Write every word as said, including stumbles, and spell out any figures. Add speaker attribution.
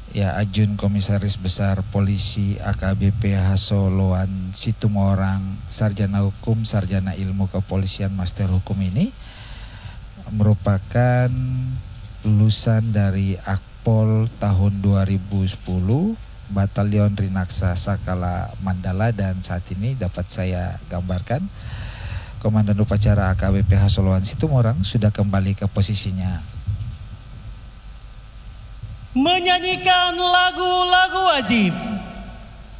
Speaker 1: Ya, Ajun Komisaris Besar Polisi A K B P Hasoloan Situmorang, Sarjana Hukum, Sarjana Ilmu Kepolisian, Master Hukum ini merupakan lulusan dari Akpol tahun dua ribu sepuluh, Batalion Rinaksa Sakala Mandala, dan saat ini dapat saya gambarkan Komandan Upacara A K B P Hasoloan Situmorang sudah kembali ke posisinya.
Speaker 2: Menyanyikan lagu-lagu wajib